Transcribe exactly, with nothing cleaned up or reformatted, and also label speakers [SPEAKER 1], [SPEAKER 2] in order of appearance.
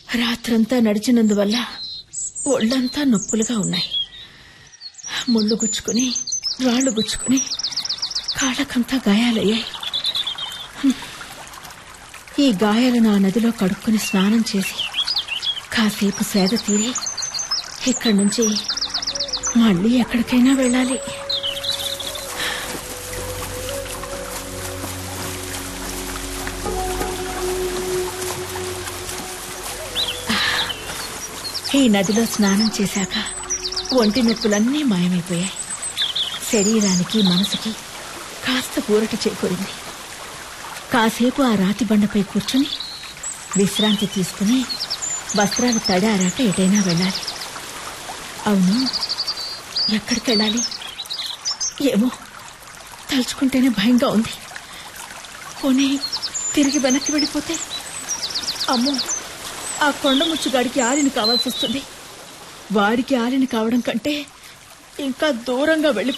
[SPEAKER 1] రాత్రంతా నడిచినందువల్ల ఒళ్ళంతా నొప్పులుగా ఉన్నాయి. ముళ్ళు గుచ్చుకుని రాళ్లు గుచ్చుకుని కాళ్ళకంతా గాయాలయ్యాయి. ఈ గాయాలను ఆ నదిలో కడుక్కుని స్నానం చేసి కాసేపు సేద తీరి ఇక్కడి నుంచి మళ్ళీ ఎక్కడికైనా వెళ్ళాలి. ఈ నదిలో స్నానం చేశాక ఒంటి నొప్పులన్నీ మాయమైపోయాయి. శరీరానికి మనసుకి కాస్త ఊరట చేకూరింది. కాసేపు ఆ రాతి బండపై కూర్చుని విశ్రాంతి తీసుకుని వస్త్రాలు తడారాక ఎటైనా వెళ్ళాలి. అవును, ఎక్కడికి వెళ్ళాలి ఏమో, తలుచుకుంటేనే భయంగా ఉంది. పోనీ తిరిగి వెనక్కి వెళ్ళిపోతే? అమ్మో, ఆ కొండముచ్చుగాడికి ఆలిని కావాల్సి వస్తుంది. వాడికి ఆలిని కావడం కంటే ఇంకా దూరంగా వెళ్ళి